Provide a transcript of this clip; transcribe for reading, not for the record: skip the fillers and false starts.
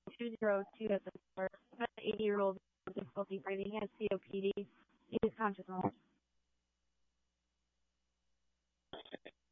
202 at the start. About an 80-year-old with difficulty breathing has COPD. He is conscious.